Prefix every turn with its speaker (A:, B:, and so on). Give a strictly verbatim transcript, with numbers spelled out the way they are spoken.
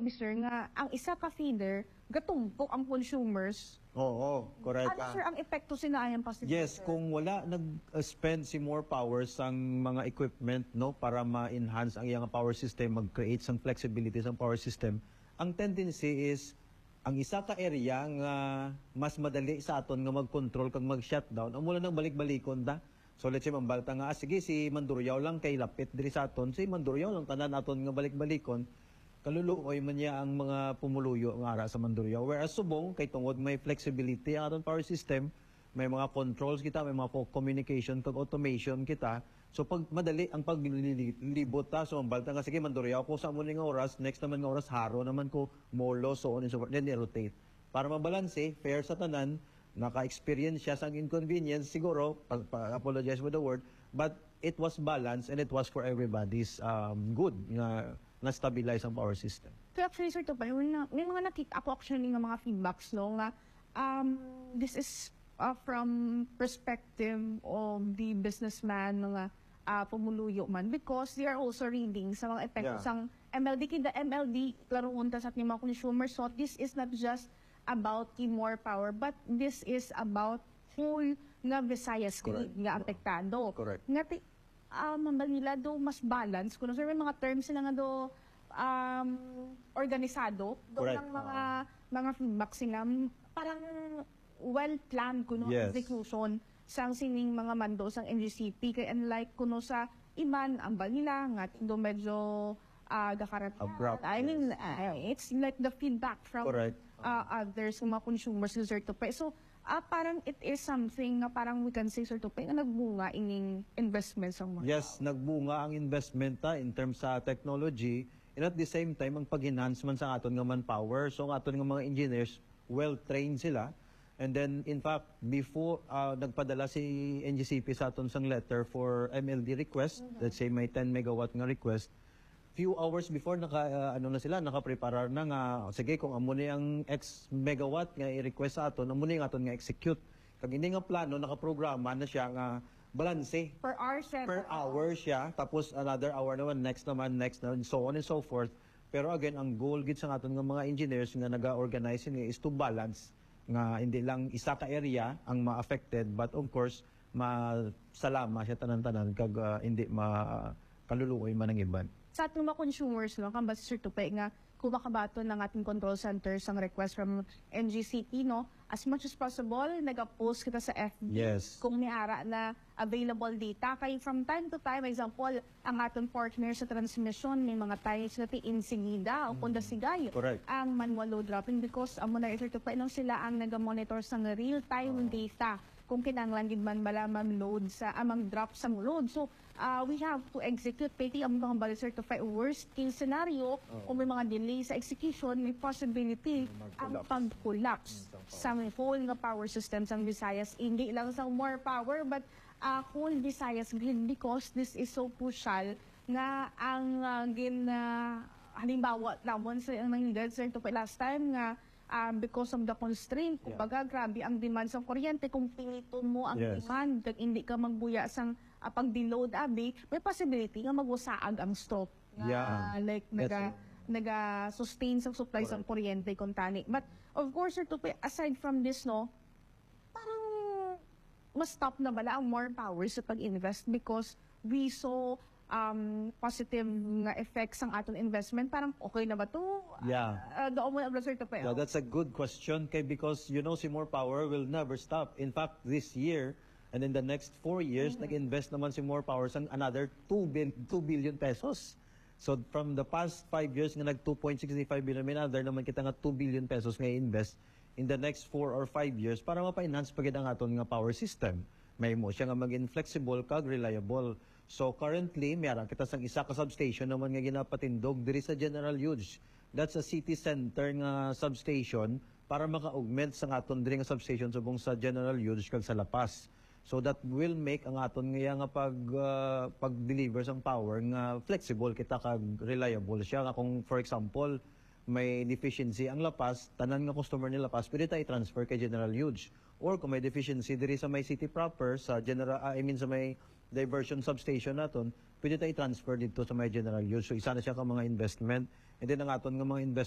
A: nagsabi, sir, nga ang isa ka feeder, gatumpok ang consumers.
B: Oo, correct.
A: Ano, sir, ang epekto sinayang pa si
B: Yes, kung wala nag-spend si more powers ang mga equipment no para ma-enhance ang iyang power system, mag-create some flexibility sa power system, ang tendency is ang isa ka area nga mas madali sa aton nga mag-control kag mag-shutdown, ang mula nang balik-balikon ta. So let's say mambalta nga, ah, sige si Manduryaw lang kay lapit diri sa aton, si Manduryaw lang tanan aton nga balik-balikon. Kaluluoy man niya ang mga pumuluyo nga ara sa Manduryaw. Whereas Subong, kay tungod may flexibility ang aton power system, may mga controls kita, may mga communication kag automation kita. So pag madali ang paglibot ta, so balta nga sige Manduryaw ko sa mo nga oras, next naman nga oras haro naman ko molo, so on and so forth, then i-rotate. Para mabalanse, fair sa tanan, naka-experience siya sa inconvenience, siguro, pa, pa, apologize for the word, but it was balanced and it was for everybody's um, good nga na-stabilize ang power system.
A: So actually, sir, to pa, may, may mga nakita ako actually ng mga feedbacks, no, nga um, this is uh, from perspective of the businessman, mga uh, pumuluyo man, because they are also reading sa mga epekto
B: Yeah.
A: sang M L D. Kaya M L D, klaro unta sa ating mga consumers, so this is not just about the more power, but this is about whole nga Visayas grid nga apektado.
B: Correct.
A: Nga ti, uh, Manila do mas balance, kung sir, may mga terms sila nga do um, organisado, do
B: Correct.
A: ng mga mga feedback sila, parang well-planned kuno
B: Yes.
A: execution sang sining mga mando sang N G C P, kaya unlike kuno sa iman ang nila nga do medyo uh, gakarat.
B: Abrupt,
A: I mean, uh, it's like the feedback from
B: Correct.
A: uh, others, mga consumers, sir, to pay. So, uh, parang it is something na parang we can say, sir, to pay, na nagbunga ining investment sa mga
B: Yes, nagbunga ang investment ta in terms sa technology, and at the same time ang pag-enhance man sa aton nga manpower. So ang aton nga mga engineers well-trained sila. And then in fact before uh, nagpadala si N G C P sa aton sang letter for M L D request, mm-hmm. let's say may ten megawatt nga request, few hours before naka uh, ano na sila naka-prepare na nga sige kung amo ni ang X megawatt nga i-request sa aton, amo ni nga aton nga execute. Kag hindi nga plano naka-programa na siya nga balanse
A: per hour, sir.
B: per hour siya, tapos another hour naman, next naman, next naman, so on and so forth. Pero again, ang goal gid sa aton nga mga engineers nga naga-organize ni is to balance nga hindi lang isa ka area ang ma-affected, but of course masalama siya tanan-tanan kag uh, hindi ma kaluluoy man ang iban.
A: Sa ating mga consumers, no, kang basta, sir, to pay nga kung makabato ng ating control centers ang request from N G C P, no, as much as possible, nag-post kita sa F B
B: Yes.
A: kung may ara na available data. Kaya from time to time, example, ang ating partner sa transmission, may mga times na ti-insigida o kunda sigay
B: Correct.
A: ang manual load dropping, because amo na ito to pa nung sila ang nag-monitor sa real-time
B: Uh.
A: data kung kinanglan din man malamang load sa amang drop sa load. So, uh, we have to execute pati ang mga baliser to fight worst case scenario. Kung may mga delay sa execution, may possibility ang pag-collapse sa whole nga power system sa Visayas. Hindi lang sa more power, but uh, whole Visayas grid, because this is so crucial nga ang uh, gin uh, halimbawa namon sa ang dead sir to last time nga Um, because of the constraint, kumbaga, yeah. grabe ang demand sa kuryente, kung pinito mo ang
B: Yes.
A: demand, kag hindi ka magbuya sang uh, pag-deload, abi, may possibility nga magwasaag ang stock. Nga,
B: Yeah.
A: like, naga, naga-sustain sa supply sa kuryente kung tani. But, of course, sir, to, aside from this, no, parang mas stop na bala ang more power sa pag-invest, because we saw um, positive nga effects ang aton investment. Parang okay na ba to?
B: Yeah.
A: Uh, doon mo na, sir, to pa.
B: Yeah, that's a good question, kay because you know si more power will never stop. In fact, this year and in the next four years, mm-hmm. nag-invest naman si more power sa another two billion pesos. So from the past five years nga nag two point six five billion, may another naman kita nga two billion pesos nga invest in the next four or five years para mapa-enhance pagid ang aton nga power system. May mo siya nga maging flexible kag reliable. So currently, meron kita sang isa ka substation naman nga ginapatindog diri sa General Hughes. That's a city center nga substation para maka-augment sa aton diri nga substation subong sa General Hughes kag sa La Paz. So that will make ang aton nga nga pag uh, pag-deliver sang power nga flexible kita kag reliable siya. Nga kung for example, may deficiency ang La Paz, tanan nga customer ni La Paz, pwede tayo transfer kay General Hughes. Or kung may deficiency diri sa may city proper, sa general, uh, I mean sa may diversion substation naton, pwede tayo transfer dito sa may General Hughes. So isa na siya ka mga investment. And then ang aton nga mga investment